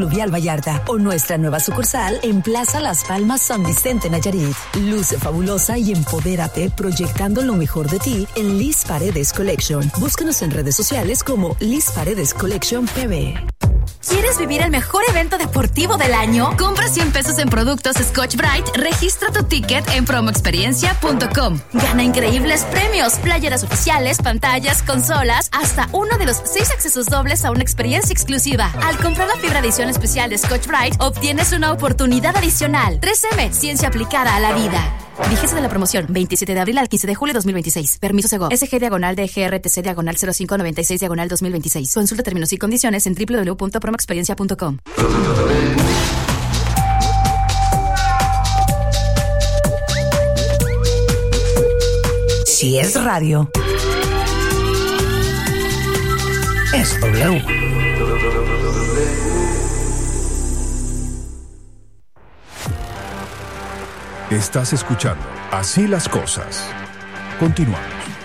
Fluvial Vallarta o nuestra nueva sucursal en Plaza Las Palmas San Vicente Nayarit. Luce fabulosa y empodérate proyectando lo mejor de ti en Liz Paredes Collection. Búscanos en redes sociales como Liz Paredes Collection PB. ¿Quieres vivir el mejor evento deportivo del año? Compra 100 pesos en productos Scotch-Brite, registra tu ticket en promoexperiencia.com. Gana increíbles premios, playeras oficiales, pantallas, consolas, hasta uno de los 6 accesos dobles a una experiencia exclusiva. Al comprar la fibra edición especial de Scotch-Brite, obtienes una oportunidad adicional. 3M, ciencia aplicada a la vida. Vigencia de la promoción, 27 de abril al 15 de julio de 2026. Permiso Segov. SG/DGRTC/0596/2026. Consulta términos y condiciones en www.promoexperiencia.com. Si es radio, es W. Estás escuchando Así las Cosas. Continuamos.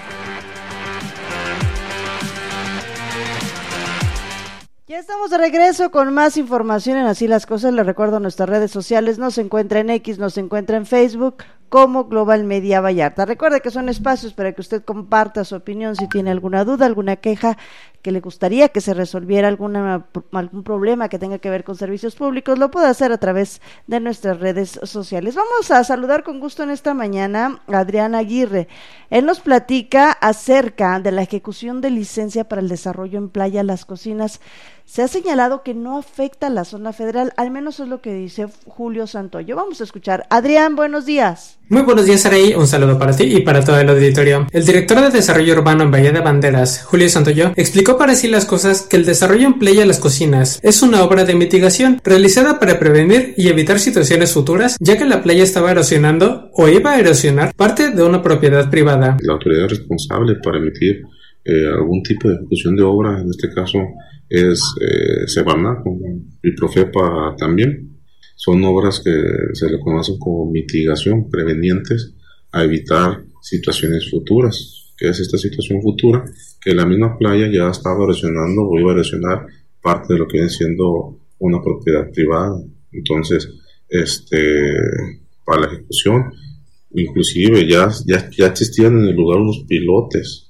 Ya estamos de regreso con más información en Así las Cosas. Les recuerdo nuestras redes sociales. Nos encuentra en X, nos encuentra en Facebook como Global Media Vallarta. Recuerde que son espacios para que usted comparta su opinión si tiene alguna duda, alguna queja que le gustaría que se resolviera, algún problema que tenga que ver con servicios públicos, lo puede hacer a través de nuestras redes sociales. Vamos a saludar con gusto en esta mañana a Adrián Aguirre. Él nos platica acerca de la ejecución de licencia para el desarrollo en Playa Las Cocinas. Se ha señalado que no afecta a la zona federal, al menos es lo que dice Julio Santoyo. Vamos a escuchar. Adrián, buenos días. Muy buenos días, Araí. Un saludo para ti y para todo el auditorio. El director de Desarrollo Urbano en Bahía de Banderas, Julio Santoyo, explicó para Así las Cosas que el desarrollo en Playa Las Cocinas es una obra de mitigación realizada para prevenir y evitar situaciones futuras, ya que la playa estaba erosionando o iba a erosionar parte de una propiedad privada. La autoridad responsable para emitir algún tipo de ejecución de obra, en este caso es Semarnat y Profepa también. Son obras que se le conocen como mitigación, prevenientes a evitar situaciones futuras. ¿Qué es esta situación futura? Que la misma playa ya estaba erosionando o iba a erosionar parte de lo que viene siendo una propiedad privada. Entonces, para la ejecución, inclusive ya existían en el lugar unos pilotes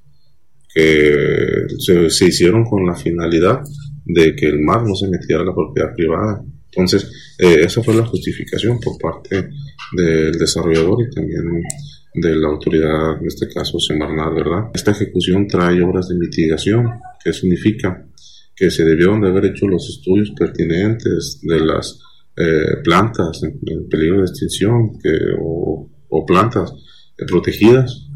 que se hicieron con la finalidad de que el mar no se metiera a la propiedad privada. Entonces, esa fue la justificación por parte del desarrollador y también de la autoridad, en este caso Semarnat, ¿verdad? Esta ejecución trae obras de mitigación, que significa que se debieron de haber hecho los estudios pertinentes de las plantas en peligro de extinción o plantas protegidas,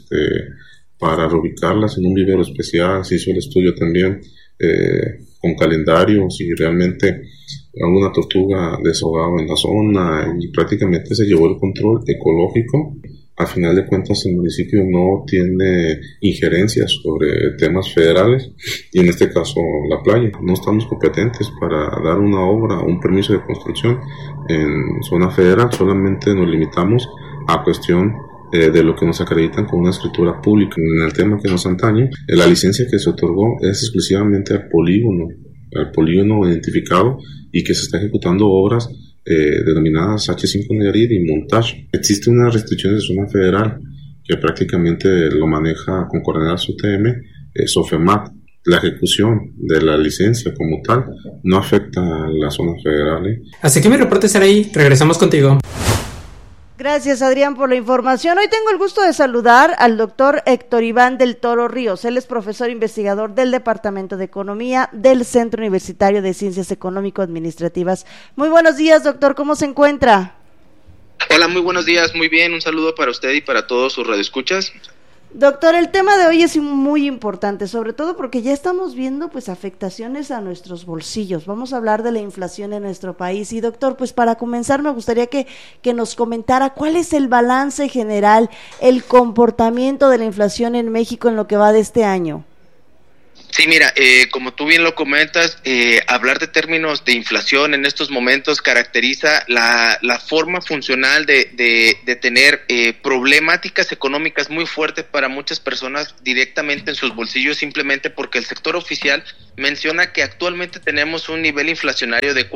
para reubicarlas en un vivero especial. Se hizo el estudio también con calendario, si realmente alguna tortuga desahogaba en la zona, y prácticamente se llevó el control ecológico. A final de cuentas, el municipio no tiene injerencias sobre temas federales, y en este caso la playa. No estamos competentes para dar una obra, un permiso de construcción en zona federal, solamente nos limitamos a cuestión de lo que nos acreditan con una escritura pública. En el tema que nos atañe, la licencia que se otorgó es exclusivamente al polígono identificado y que se está ejecutando obras denominadas H5 Nayarit y Montage. Existen unas restricciones de zona federal que prácticamente lo maneja con coordenadas UTM, Sofemat. La ejecución de la licencia como tal no afecta a la zona federal. Así que mi reporte será ahí. Regresamos contigo. Gracias, Adrián, por la información. Hoy tengo el gusto de saludar al doctor Héctor Iván del Toro Ríos. Él es profesor investigador del Departamento de Economía del Centro Universitario de Ciencias Económico-Administrativas. Muy buenos días, doctor. ¿Cómo se encuentra? Hola, muy buenos días. Muy bien. Un saludo para usted y para todos sus radioescuchas. Doctor, el tema de hoy es muy importante, sobre todo porque ya estamos viendo pues afectaciones a nuestros bolsillos. Vamos a hablar de la inflación en nuestro país. Y doctor, pues para comenzar me gustaría que nos comentara cuál es el balance general, el comportamiento de la inflación en México en lo que va de este año. Sí, mira, como tú bien lo comentas, hablar de términos de inflación en estos momentos caracteriza la forma funcional de tener problemáticas económicas muy fuertes para muchas personas directamente en sus bolsillos, simplemente porque el sector oficial menciona que actualmente tenemos un nivel inflacionario de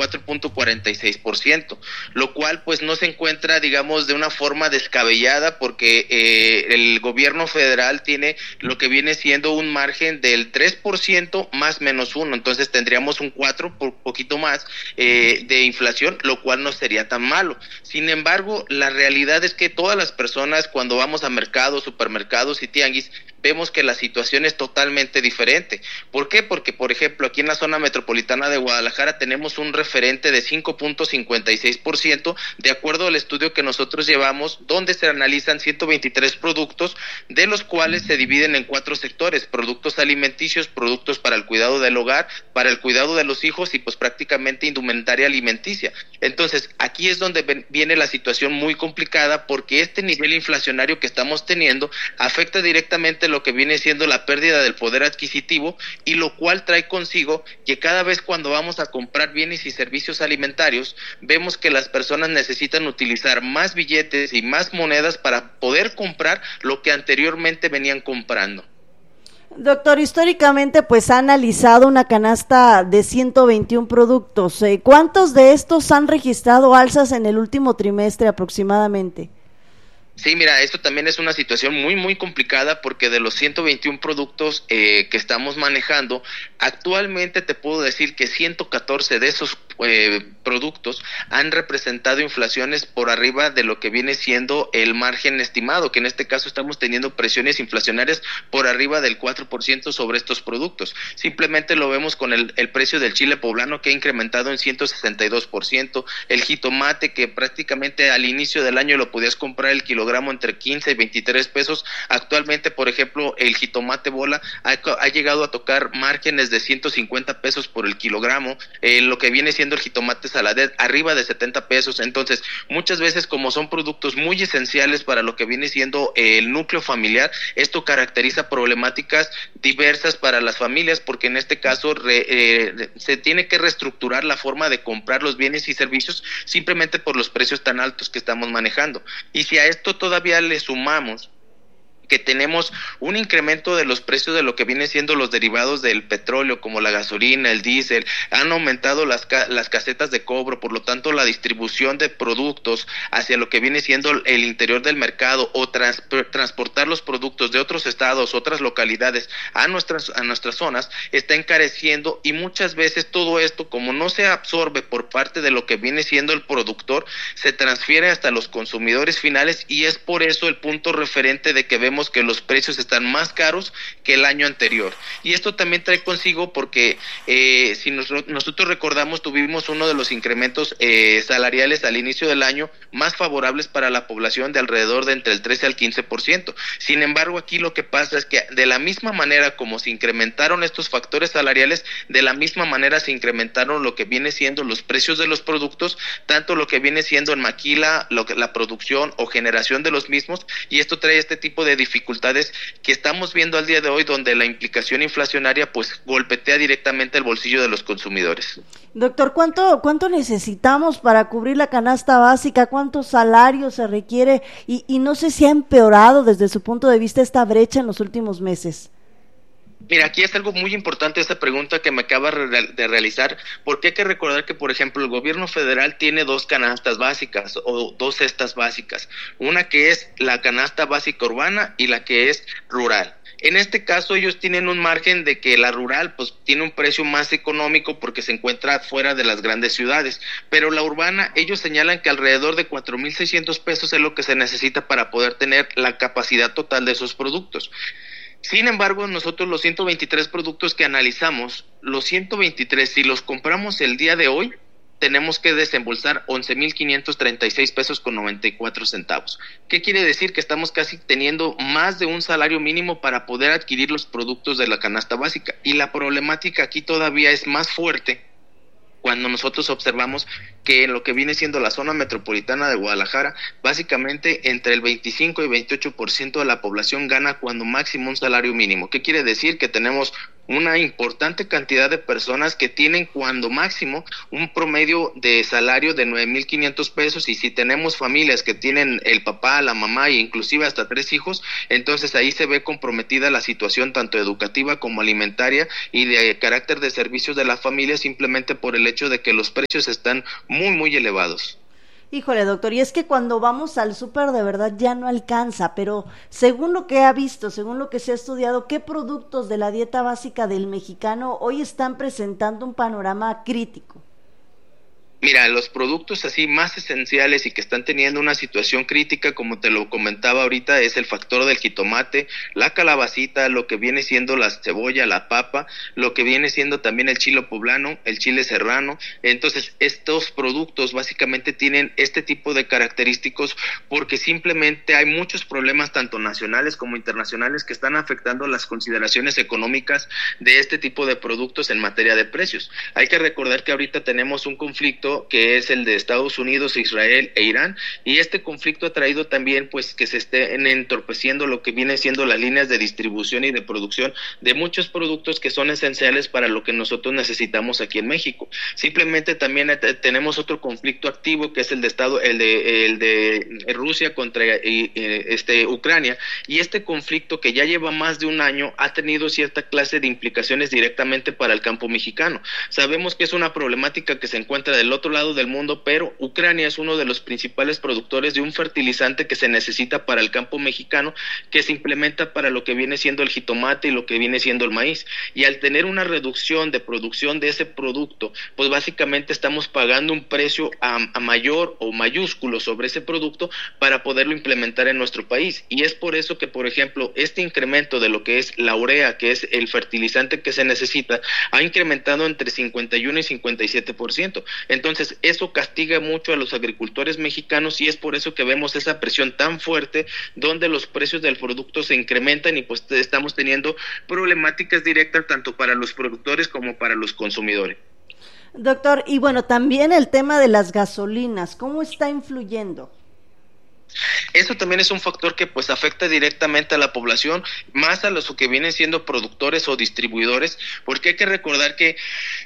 4.46%, lo cual pues no se encuentra, digamos, de una forma descabellada, porque el gobierno federal tiene lo que viene siendo un margen del 3% más menos 1, entonces tendríamos un 4, por poquito más, de inflación, lo cual no sería tan malo. Sin embargo, la realidad es que todas las personas, cuando vamos a mercados, supermercados y tianguis, vemos que la situación es totalmente diferente. ¿Por qué? Porque, por ejemplo, aquí en la zona metropolitana de Guadalajara tenemos un referente de 5.56%, de acuerdo al estudio que nosotros llevamos, donde se analizan 123 productos, de los cuales se dividen en 4 sectores: productos alimenticios, productos para el cuidado del hogar, para el cuidado de los hijos y pues prácticamente indumentaria alimenticia. Entonces, aquí es donde viene la situación muy complicada, porque este nivel inflacionario que estamos teniendo afecta directamente lo que viene siendo la pérdida del poder adquisitivo, y lo cual trae consigo que cada vez cuando vamos a comprar bienes y servicios alimentarios, vemos que las personas necesitan utilizar más billetes y más monedas para poder comprar lo que anteriormente venían comprando. Doctor, históricamente pues ha analizado una canasta de 121 productos. ¿Cuántos de estos han registrado alzas en el último trimestre aproximadamente? Sí, mira, esto también es una situación muy complicada, porque de los 121 productos que estamos manejando, actualmente te puedo decir que 114 de esos productos han representado inflaciones por arriba de lo que viene siendo el margen estimado, que en este caso estamos teniendo presiones inflacionarias por arriba del 4% sobre estos productos. Simplemente lo vemos con el precio del chile poblano, que ha incrementado en 162%, el jitomate, que prácticamente al inicio del año lo podías comprar el kilogramo entre 15 y 23 pesos, actualmente, por ejemplo, el jitomate bola ha llegado a tocar márgenes de 150 pesos por el kilogramo, lo que viene siendo el jitomate saladet arriba de 70 pesos, entonces muchas veces, como son productos muy esenciales para lo que viene siendo el núcleo familiar, esto caracteriza problemáticas diversas para las familias, porque en este caso se tiene que reestructurar la forma de comprar los bienes y servicios simplemente por los precios tan altos que estamos manejando. Y si a esto todavía le sumamos que tenemos un incremento de los precios de lo que viene siendo los derivados del petróleo, como la gasolina, el diésel, han aumentado las casetas de cobro, por lo tanto la distribución de productos hacia lo que viene siendo el interior del mercado, o transportar los productos de otros estados, otras localidades a nuestras zonas, está encareciendo, y muchas veces todo esto, como no se absorbe por parte de lo que viene siendo el productor, se transfiere hasta los consumidores finales, y es por eso el punto referente de que vemos que los precios están más caros que el año anterior. Y esto también trae consigo, porque si nosotros recordamos, tuvimos uno de los incrementos salariales al inicio del año más favorables para la población, de alrededor de entre el 13 al 15%. Sin embargo, aquí lo que pasa es que de la misma manera como se incrementaron estos factores salariales, de la misma manera se incrementaron lo que viene siendo los precios de los productos, tanto lo que viene siendo en maquila, la producción o generación de los mismos, y esto trae este tipo de dificultades que estamos viendo al día de hoy, donde la implicación inflacionaria pues golpetea directamente el bolsillo de los consumidores. Doctor, ¿cuánto necesitamos para cubrir la canasta básica? ¿Cuántos salarios se requiere? Y no sé si ha empeorado desde su punto de vista esta brecha en los últimos meses. Mira, aquí es algo muy importante esta pregunta que me acaba de realizar, porque hay que recordar que, por ejemplo, el gobierno federal tiene 2 canastas básicas o 2 cestas básicas, una que es la canasta básica urbana y la que es rural. En este caso ellos tienen un margen de que la rural pues tiene un precio más económico porque se encuentra fuera de las grandes ciudades, pero la urbana ellos señalan que alrededor de 4,600 pesos es lo que se necesita para poder tener la capacidad total de esos productos. Sin embargo, nosotros los 123 productos que analizamos, los 123, si los compramos el día de hoy, tenemos que desembolsar 11,536 pesos con 94 centavos. ¿Qué quiere decir? Que estamos casi teniendo más de un salario mínimo para poder adquirir los productos de la canasta básica. Y la problemática aquí todavía es más fuerte cuando nosotros observamos que en lo que viene siendo la zona metropolitana de Guadalajara, básicamente entre el 25 y 28% de la población gana cuando máximo un salario mínimo. ¿Qué quiere decir? Que tenemos una importante cantidad de personas que tienen cuando máximo un promedio de salario de 9,500 pesos, y si tenemos familias que tienen el papá, la mamá e inclusive hasta 3 hijos, entonces ahí se ve comprometida la situación tanto educativa como alimentaria y de carácter de servicios de la familia, simplemente por el hecho de que los precios están muy muy elevados. Híjole, doctor, y es que cuando vamos al súper de verdad ya no alcanza, pero según lo que ha visto, según lo que se ha estudiado, ¿qué productos de la dieta básica del mexicano hoy están presentando un panorama crítico? Mira, los productos así más esenciales y que están teniendo una situación crítica, como te lo comentaba ahorita, es el factor del jitomate, la calabacita, lo que viene siendo la cebolla, la papa, lo que viene siendo también el chile poblano, el chile serrano. Entonces, estos productos básicamente tienen este tipo de característicos porque simplemente hay muchos problemas, tanto nacionales como internacionales, que están afectando las consideraciones económicas de este tipo de productos en materia de precios. Hay que recordar que ahorita tenemos un conflicto que es el de Estados Unidos, Israel e Irán, y este conflicto ha traído también pues que se estén entorpeciendo lo que viene siendo las líneas de distribución y de producción de muchos productos que son esenciales para lo que nosotros necesitamos aquí en México. Simplemente también tenemos otro conflicto activo que es el de Rusia contra Ucrania, y este conflicto que ya lleva más de un año ha tenido cierta clase de implicaciones directamente para el campo mexicano. Sabemos que es una problemática que se encuentra del otro lado del mundo, pero Ucrania es uno de los principales productores de un fertilizante que se necesita para el campo mexicano, que se implementa para lo que viene siendo el jitomate y lo que viene siendo el maíz, y al tener una reducción de producción de ese producto, pues básicamente estamos pagando un precio a mayor o mayúsculo sobre ese producto para poderlo implementar en nuestro país, y es por eso que, por ejemplo, este incremento de lo que es la urea, que es el fertilizante que se necesita, ha incrementado entre 51 y 57%. Entonces, eso castiga mucho a los agricultores mexicanos, y es por eso que vemos esa presión tan fuerte donde los precios del producto se incrementan, y pues estamos teniendo problemáticas directas tanto para los productores como para los consumidores. Doctor, y bueno, también el tema de las gasolinas, ¿cómo está influyendo? Eso también es un factor que pues afecta directamente a la población, más a los que vienen siendo productores o distribuidores, porque hay que recordar que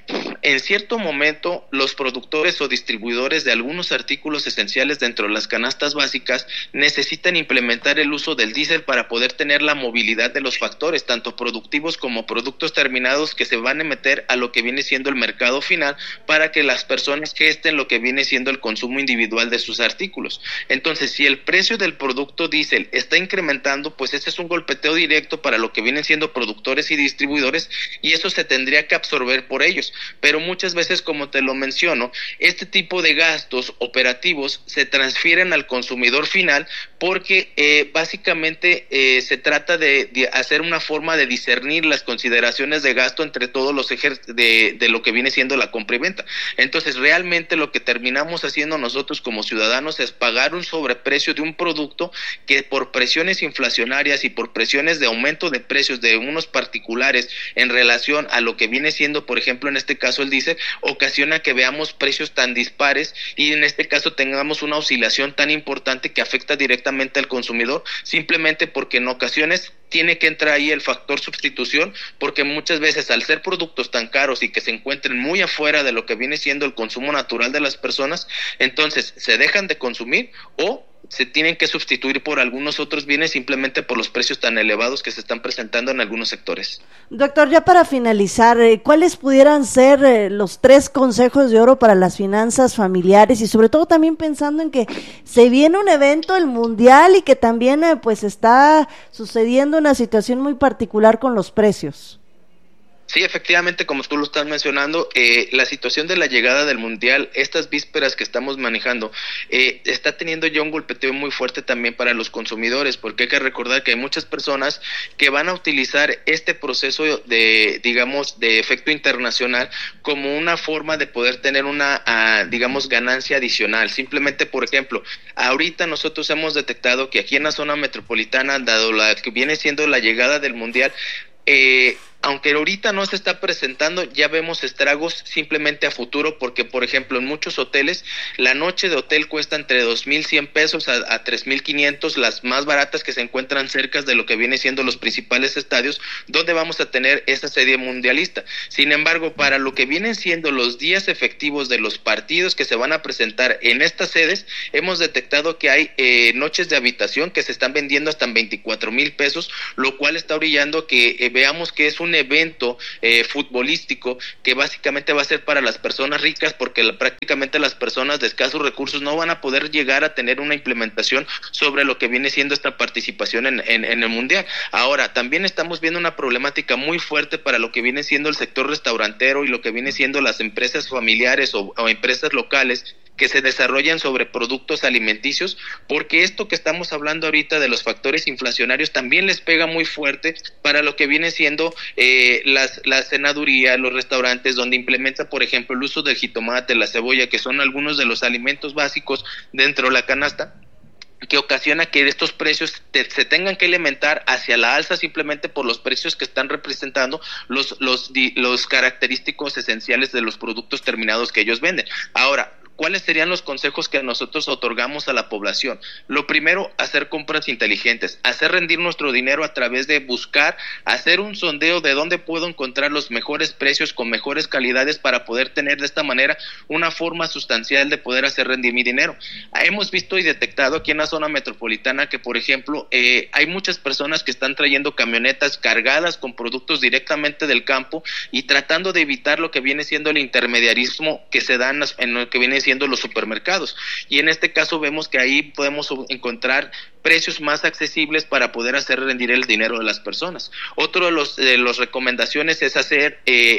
en cierto momento los productores o distribuidores de algunos artículos esenciales dentro de las canastas básicas necesitan implementar el uso del diésel para poder tener la movilidad de los factores, tanto productivos como productos terminados, que se van a meter a lo que viene siendo el mercado final para que las personas gesten lo que viene siendo el consumo individual de sus artículos. Entonces, si el precio del producto diésel está incrementando, pues ese es un golpeteo directo para lo que vienen siendo productores y distribuidores, y eso se tendría que absorber por ellos. Pero muchas veces, como te lo menciono, este tipo de gastos operativos se transfieren al consumidor final porque básicamente se trata de hacer una forma de discernir las consideraciones de gasto entre todos los ejes de lo que viene siendo la compra y venta. Entonces, realmente lo que terminamos haciendo nosotros como ciudadanos es pagar un sobreprecio de un producto que por presiones inflacionarias y por presiones de aumento de precios de unos particulares en relación a lo que viene siendo, por ejemplo, en este caso el diésel, ocasiona que veamos precios tan dispares y en este caso tengamos una oscilación tan importante que afecta directamente al consumidor, simplemente porque en ocasiones tiene que entrar ahí el factor sustitución, porque muchas veces al ser productos tan caros y que se encuentren muy afuera de lo que viene siendo el consumo natural de las personas, entonces se dejan de consumir o se tienen que sustituir por algunos otros bienes simplemente por los precios tan elevados que se están presentando en algunos sectores. Doctor, ya para finalizar, ¿cuáles pudieran ser los 3 consejos de oro para las finanzas familiares y sobre todo también pensando en que se viene un evento, el Mundial, y que también pues está sucediendo una situación muy particular con los precios? Sí, efectivamente, como tú lo estás mencionando, la situación de la llegada del Mundial, estas vísperas que estamos manejando, está teniendo ya un golpeteo muy fuerte también para los consumidores, porque hay que recordar que hay muchas personas que van a utilizar este proceso de, digamos, de efecto internacional como una forma de poder tener una, digamos, ganancia adicional. Simplemente, por ejemplo, ahorita nosotros hemos detectado que aquí en la zona metropolitana, dado la que viene siendo la llegada del Mundial, aunque ahorita no se está presentando, ya vemos estragos simplemente a futuro, porque por ejemplo en muchos hoteles la noche de hotel cuesta entre 2,100 pesos a 3,500, las más baratas que se encuentran cerca de lo que viene siendo los principales estadios donde vamos a tener esa serie mundialista. Sin embargo, para lo que vienen siendo los días efectivos de los partidos que se van a presentar en estas sedes, hemos detectado que hay noches de habitación que se están vendiendo hasta en 24,000 pesos, lo cual está orillando que veamos que es un evento futbolístico que básicamente va a ser para las personas ricas, porque prácticamente las personas de escasos recursos no van a poder llegar a tener una implementación sobre lo que viene siendo esta participación en el mundial. Ahora, también estamos viendo una problemática muy fuerte para lo que viene siendo el sector restaurantero y lo que viene siendo las empresas familiares o empresas locales que se desarrollan sobre productos alimenticios, porque esto que estamos hablando ahorita de los factores inflacionarios también les pega muy fuerte para lo que viene siendo la cenaduría, los restaurantes donde implementa, por ejemplo, el uso del jitomate, la cebolla, que son algunos de los alimentos básicos dentro de la canasta, que ocasiona que estos precios se tengan que elementar hacia la alza simplemente por los precios que están representando los característicos esenciales de los productos terminados que ellos venden. Ahora, ¿cuáles serían los consejos que nosotros otorgamos a la población? Lo primero, hacer compras inteligentes, hacer rendir nuestro dinero a través de buscar, hacer un sondeo de dónde puedo encontrar los mejores precios con mejores calidades para poder tener de esta manera una forma sustancial de poder hacer rendir mi dinero. Hemos visto y detectado aquí en la zona metropolitana que, por ejemplo, hay muchas personas que están trayendo camionetas cargadas con productos directamente del campo y tratando de evitar lo que viene siendo el intermediarismo que se da en lo que viene siendo los supermercados, y en este caso vemos que ahí podemos encontrar precios más accesibles para poder hacer rendir el dinero de las personas. Otro de las recomendaciones es hacer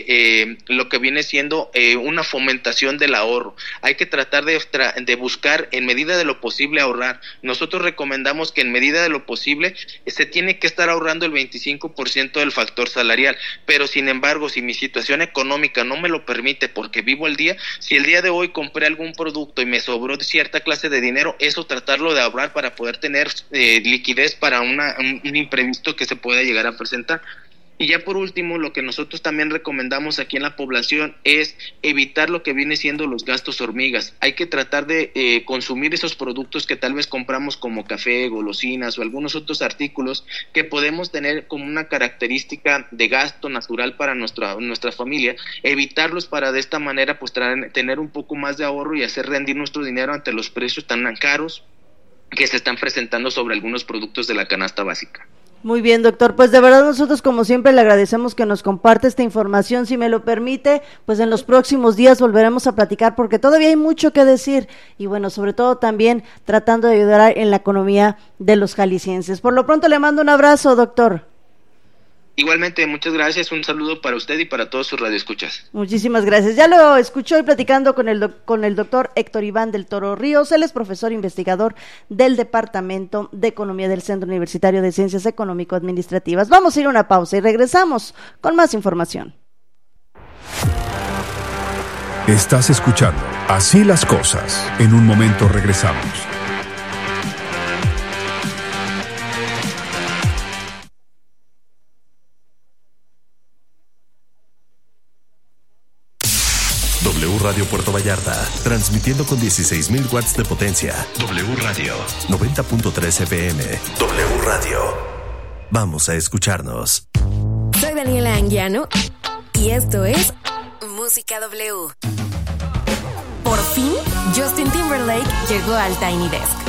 lo que viene siendo una fomentación del ahorro. Hay que tratar de buscar en medida de lo posible ahorrar. Nosotros recomendamos que en medida de lo posible se tiene que estar ahorrando el 25% del factor salarial, pero sin embargo, si mi situación económica no me lo permite porque vivo el día, si el día de hoy compré algún producto y me sobró cierta clase de dinero, eso tratarlo de ahorrar para poder tener liquidez para un imprevisto que se pueda llegar a presentar. Y ya por último, lo que nosotros también recomendamos aquí en la población es evitar lo que viene siendo los gastos hormigas. Hay que tratar de consumir esos productos que tal vez compramos como café, golosinas o algunos otros artículos que podemos tener como una característica de gasto natural para nuestra familia, evitarlos para de esta manera pues tener un poco más de ahorro y hacer rendir nuestro dinero ante los precios tan caros que se están presentando sobre algunos productos de la canasta básica. Muy bien, doctor, pues de verdad nosotros como siempre le agradecemos que nos comparte esta información. Si me lo permite, pues en los próximos días volveremos a platicar porque todavía hay mucho que decir y bueno, sobre todo también tratando de ayudar en la economía de los jaliscienses. Por lo pronto le mando un abrazo, doctor. Igualmente, muchas gracias, un saludo para usted y para todos sus radioescuchas. Muchísimas gracias. Ya lo escuchó hoy platicando con el doctor Héctor Iván del Toro Ríos. Él es profesor investigador del Departamento de Economía del Centro Universitario de Ciencias Económico-Administrativas. Vamos a ir a una pausa y regresamos con más información. Estás escuchando Así las Cosas. En un momento regresamos. W Radio Puerto Vallarta, transmitiendo con 16,000 watts de potencia. W Radio, 90.3 FM. W Radio. Vamos a escucharnos. Soy Daniela Anguiano y esto es Música W. Por fin, Justin Timberlake llegó al Tiny Desk.